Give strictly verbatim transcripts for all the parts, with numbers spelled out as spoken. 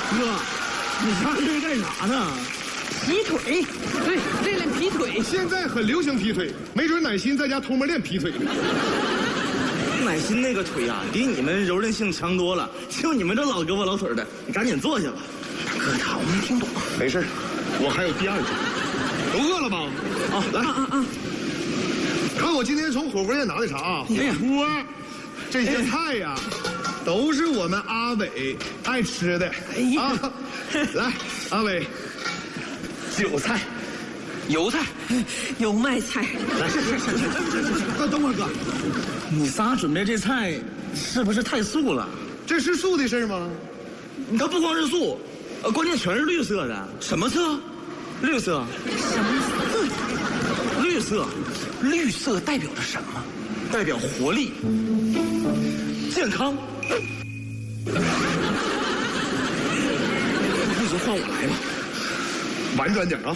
哥，你上这是干啥呢？ 劈腿，对，练练劈腿。 现在很流行劈腿，没准乃馨在家偷摸练劈腿呢。 乃馨那个腿啊，比你们柔韧性强多了。就你们这老胳膊老腿的，你赶紧坐下吧。 哥他我没听懂。 没事，我还有第二招。都饿了吧？ 啊，来啊啊啊！ 看我今天从火锅店拿的啥啊？ 哎呀， 锅，这些菜呀，都是我们阿伟爱吃的。 哎呀， 啊，来，阿伟，韭菜。 油菜， 油麦菜。 来，是是是是是是。哥，等会儿哥，你仨准备这菜是不是太素了？ 这是素的事吗？ 它不光是素，呃，关键全是绿色的。什么色？绿色。 什么色？ 绿色。 绿色代表着什么？ 代表活力、健康。 那就换我来吧。 婉转点啊！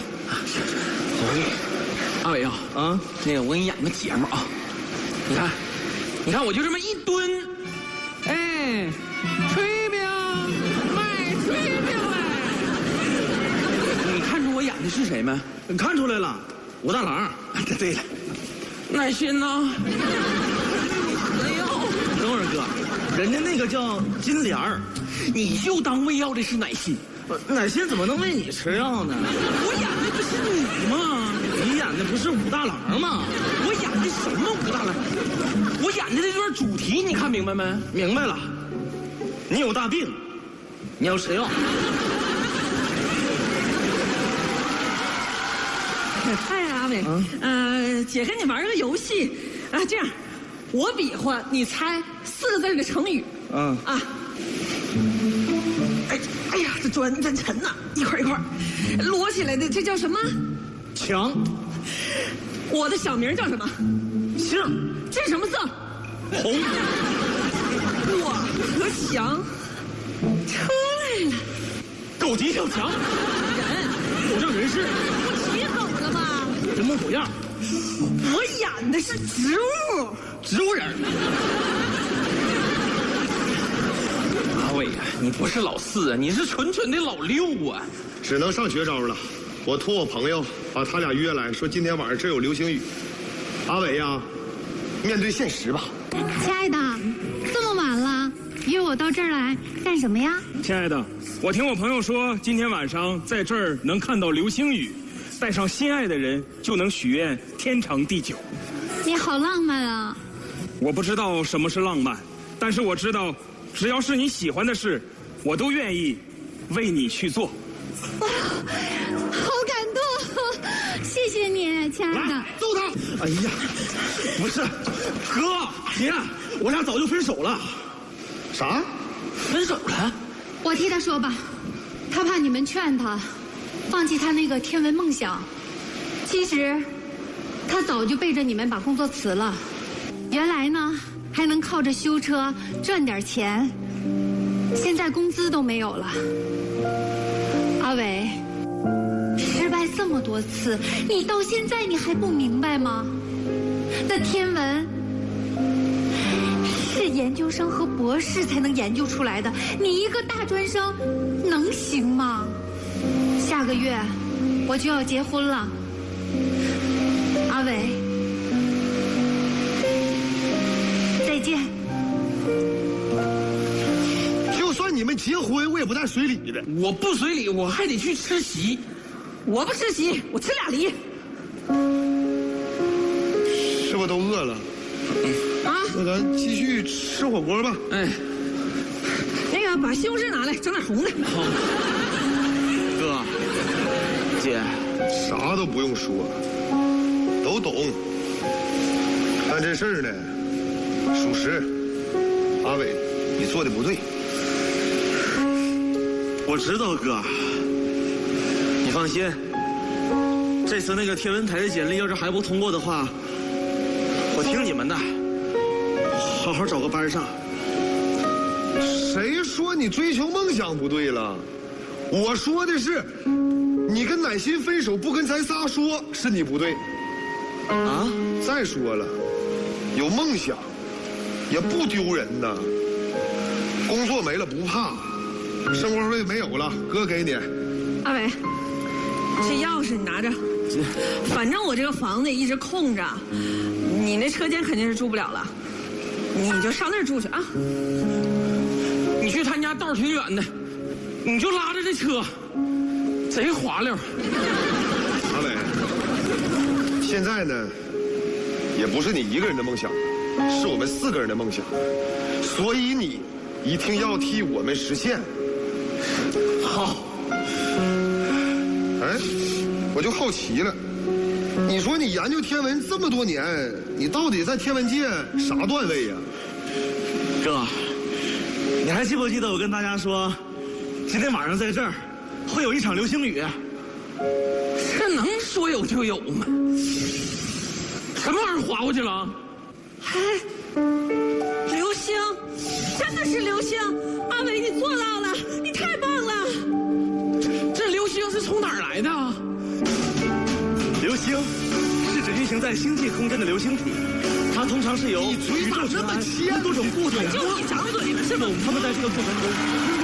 阿伟啊， 啊， 那个我给你演个节目啊，你看，你看我就这么一蹲，哎，炊饼，卖炊饼来。你看出我演的是谁没？ 你看出来了，武大郎。 哎，对了，乃馨呢？没有。 等会儿哥，人家那个叫金莲儿， 你就当喂药的是乃馨。 乃馨怎么能为你吃药呢？ 我演的不是你吗？ 你演的不是武大郎吗？ 我演的什么武大郎？我演的这段主题你看明白没？ 明白了，你有大病，你要吃药。 嗨，阿伟，嗯、呃，姐跟你玩个游戏，啊，这样，我比划，你猜四个字的成语。 嗯啊。哎，哎呀，这砖真沉呐，一块一块，摞起来的，这叫什么？ 强。 我的小名叫什么？ 姓。 这是什么色？ 红。 我和翔出来了。 狗急跳墙。 人。 狗仗人势。 不起狗了吧？ 人模狗样。 我演的是植物。 植物人。 阿伟啊，你不是老四啊，你是纯纯的老六啊！ 只能上绝招了。我托我朋友把他俩约来，说今天晚上这有流星雨。阿伟呀，面对现实吧。 亲爱的，这么晚了，约我到这儿来干什么呀？ 亲爱的，我听我朋友说，今天晚上在这儿能看到流星雨，带上心爱的人就能许愿天长地久。 你好浪漫啊！ 我不知道什么是浪漫，但是我知道，只要是你喜欢的事，我都愿意为你去做。 哇，好感动！谢谢你，亲爱的。 来，揍他！ 哎呀，不是，哥姐，我俩早就分手了。 啥？ 分手了？ 我替他说吧，他怕你们劝他放弃他那个天文梦想。其实，他早就背着你们把工作辞了。原来呢，还能靠着修车赚点钱，现在工资都没有了。阿伟，失败这么多次，你到现在你还不明白吗？那天文是研究生和博士才能研究出来的，你一个大专生能行吗？下个月我就要结婚了，阿伟，再见。 就算你们结婚，我也不带随礼的。 我不随礼，我还得去吃席。 我不吃席，我吃俩梨。 是不是都饿了？ 啊， 那咱继续吃火锅吧。 哎， 那个把西红柿拿来，整点红的。 好，哥，姐， 啥都不用说，都懂。但这事儿呢，属实，阿伟，你做的不对。 我知道哥，你放心，这次那个天文台的简历要是还不通过的话，我听你们的，好好找个班上。 谁说你追求梦想不对了？我说的是，你跟乃馨分手不跟咱仨说，是你不对。 啊！ 再说了，有梦想也不丢人呐。工作没了不怕， 生活费没有了，哥给你。 阿伟，这钥匙你拿着，反正我这个房子一直空着，你那车间肯定是住不了了，你就上那儿住去啊。 你去他家道儿挺远的，你就拉着这车，贼滑溜。 阿伟，现在呢，也不是你一个人的梦想，是我们四个人的梦想，所以你一定要替我们实现。 好。 哎，我就好奇了，你说你研究天文这么多年，你到底在天文界啥段位呀？ 哥，你还记不记得我跟大家说，今天晚上在这儿会有一场流星雨？ 这能说有就有吗？什么玩意儿划过去了？ 哎，流星，真的是流星！阿伟，你做到了，你太棒了！ 这流星是从哪儿来的？ 流星是指运行在星际空间的流星体，它通常是由宇宙尘埃和多种物质就你长嘴了是吗？ 它们在这个过程中